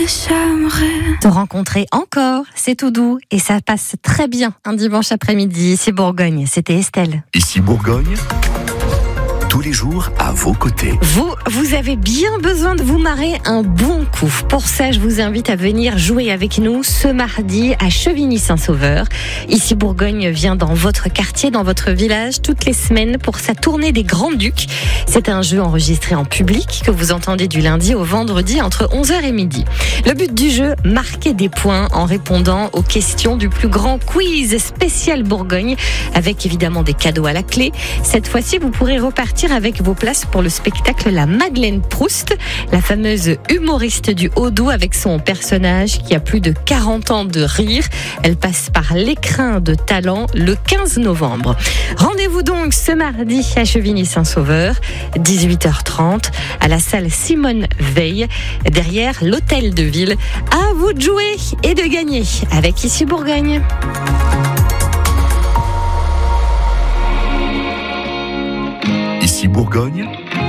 Se rencontrer encore, c'est tout doux et ça passe très bien un dimanche après-midi. Ici Bourgogne, c'était Estelle. Ici Bourgogne, tous les jours à vos côtés. Vous avez bien besoin de vous marrer un bon coup. Pour ça, je vous invite à venir jouer avec nous ce mardi à Chevigny-Saint-Sauveur. Ici Bourgogne vient dans votre quartier, dans votre village, toutes les semaines pour sa tournée des Grands-Ducs. C'est un jeu enregistré en public que vous entendez du lundi au vendredi entre 11h et midi. Le but du jeu, marquer des points en répondant aux questions du plus grand quiz spécial Bourgogne, avec évidemment des cadeaux à la clé. Cette fois-ci, vous pourrez repartir avec vos places pour le spectacle La Madeleine Proust, la fameuse humoriste du Haut-Doubs avec son personnage qui a plus de 40 ans de rire. Elle passe par l'écrin de talent le 15 novembre. Rendez-vous donc ce mardi à Chevigny-Saint-Sauveur, 18h30, à la salle Simone Veil, derrière l'hôtel de ville. À vous de jouer et de gagner avec Ici Bourgogne. Ici Bourgogne,